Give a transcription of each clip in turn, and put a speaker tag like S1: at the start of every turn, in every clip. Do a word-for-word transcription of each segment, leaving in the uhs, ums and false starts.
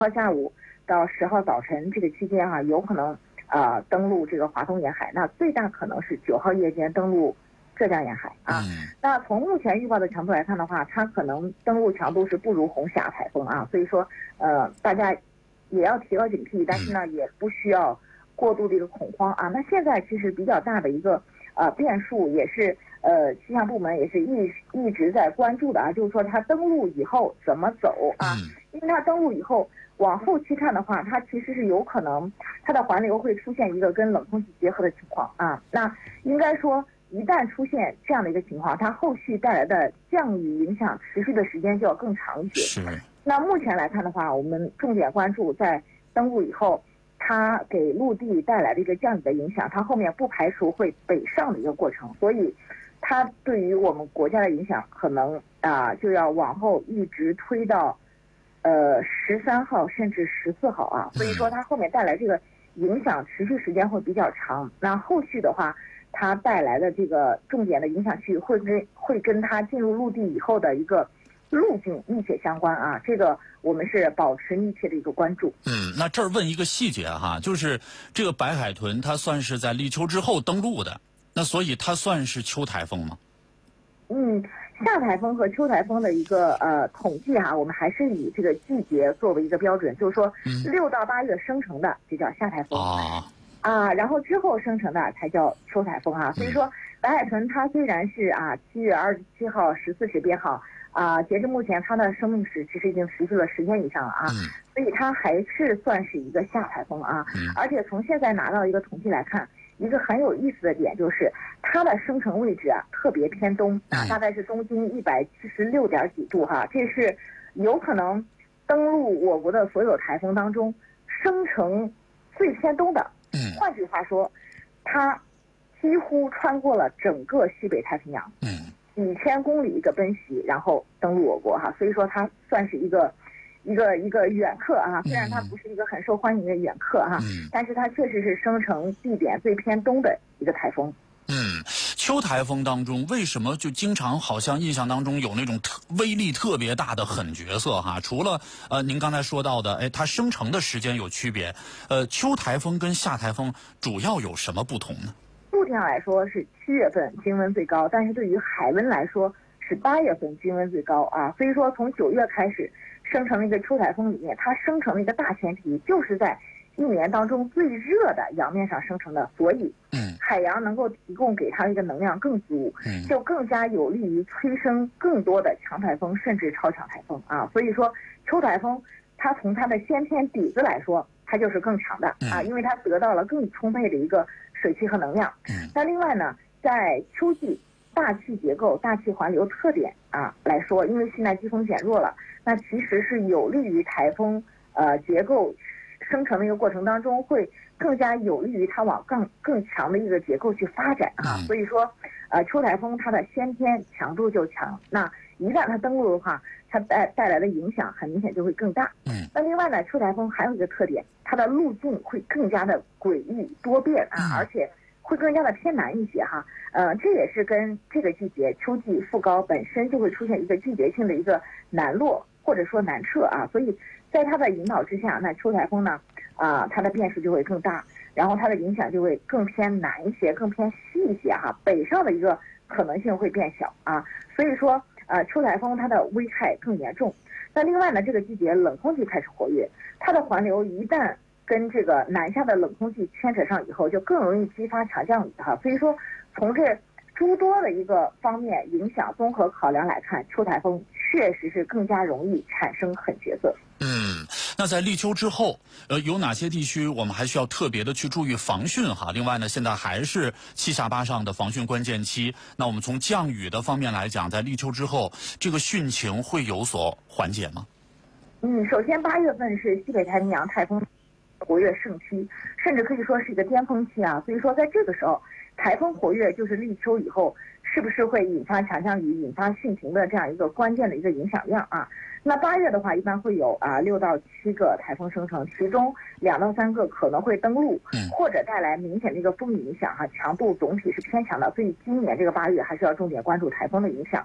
S1: 号下午到十号早晨这个期间啊，有可能呃登陆这个华东沿海，那最大可能是九号夜间登陆浙江沿海啊。
S2: 嗯、
S1: 那从目前预报的强度来看的话，它可能登陆强度是不如红霞台风啊，所以说呃大家也要提高警惕，但是呢也不需要过度的一个恐慌啊。那现在其实比较大的一个呃变数也是呃气象部门也是一一直在关注的啊，就是说它登陆以后怎么走啊？因为它登陆以后往后期看的话，它其实是有可能它的环流会出现一个跟冷空气结合的情况啊。那应该说一旦出现这样的一个情况，它后续带来的降雨影响持续的时间就要更长一些。
S2: 是。
S1: 那目前来看的话，我们重点关注在登陆以后，它给陆地带来的一个降雨的影响，它后面不排除会北上的一个过程，所以它对于我们国家的影响可能啊就要往后一直推到呃十三号甚至十四号啊，所以说它后面带来这个影响持续时间会比较长。那后续的话，它带来的这个重点的影响区域会跟会跟它进入陆地以后的一个路径密切相关啊，这个我们是保持密切的一个关注。
S2: 嗯，那这儿问一个细节哈，就是这个白海豚它算是在立秋之后登陆的，那所以它算是秋台风吗？
S1: 嗯，夏台风和秋台风的一个呃统计哈，我们还是以这个季节作为一个标准，就是说六到八月生成的就叫夏台风啊。啊，然后之后生成的才叫秋台风啊。所以说，白海豚它虽然是啊七月二十七号十四时编号啊，截至目前它的生命史其实已经持续了十天以上了啊，所以它还是算是一个夏台风啊。而且从现在拿到一个统计来看，一个很有意思的点就是它的生成位置啊特别偏东啊，大概是东经一百七十六点几度哈，这是有可能登陆我国的所有台风当中生成最偏东的。
S2: 嗯，
S1: 换句话说，它几乎穿过了整个西北太平洋，
S2: 嗯，
S1: 几千公里一个奔袭，然后登陆我国哈，所以说它算是一个一个一个远客啊。虽然它不是一个很受欢迎的远客哈，嗯，但是它确实是生成地点最偏东的一个台风。
S2: 嗯，秋台风当中为什么就经常好像印象当中有那种特威力特别大的狠角色哈？除了呃您刚才说到的，哎，它生成的时间有区别，呃，秋台风跟夏台风主要有什么不同呢？
S1: 陆地上来说是七月份均温最高，但是对于海温来说是八月份均温最高啊。所以说从九月开始生成了一个秋台风里面，它生成了一个大前提，就是在一年当中最热的洋面上生成的，所以嗯，海洋能够提供给它一个能量更足，嗯，就更加有利于催生更多的强台风甚至超强台风啊。所以说秋台风它从它的先天底子来说，它就是更强的啊，因为它得到了更充沛的一个水汽和能量。嗯，那另外呢，在秋季大气结构、大气环流特点啊来说，因为西南季风减弱了，那其实是有利于台风呃结构生成的一个过程当中，会更加有利于它往更更强的一个结构去发展啊。所以说，呃，秋台风它的先天强度就强，那一旦它登陆的话，它带带来的影响很明显就会更大。嗯，那另外呢，秋台风还有一个特点，它的路径会更加的诡异多变啊，而且会更加的偏南一些哈。呃，这也是跟这个季节秋季副高本身就会出现一个季节性的一个南落或者说南撤啊，所以在它的引导之下，那秋台风呢，啊、呃，它的变数就会更大，然后它的影响就会更偏南一些，更偏西一些哈、啊，北上的一个可能性会变小啊，所以说，呃，秋台风它的危害更严重。那另外呢，这个季节冷空气开始活跃，它的环流一旦跟这个南下的冷空气牵扯上以后，就更容易激发强降雨哈、啊，所以说从这诸多的一个方面影响综合考量来看，秋台风确实是更加容易产生狠角色。
S2: 嗯，那在立秋之后，呃，有哪些地区我们还需要特别的去注意防汛哈？另外呢，现在还是七下八上的防汛关键期，那我们从降雨的方面来讲，在立秋之后，这个汛情会有所缓解吗？
S1: 嗯，首先八月份是西北太平洋台风活跃盛期，甚至可以说是一个巅峰期啊。所以说在这个时候，台风活跃就是立秋以后是不是会引发强降雨、引发汛情的这样一个关键的一个影响量啊。那八月的话，一般会有啊六到七个台风生成，其中两到三个可能会登陆，或者带来明显的一个风雨影响哈、啊，强度总体是偏强的。所以今年这个八月还是要重点关注台风的影响。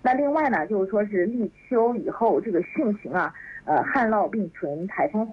S1: 那另外呢，就是说是立秋以后这个汛情啊，呃旱涝并存，台风